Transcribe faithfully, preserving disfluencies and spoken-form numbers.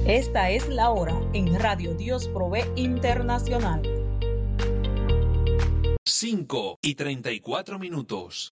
Esta es la hora en Radio Dios Provee Internacional. cinco y treinta y cuatro minutos.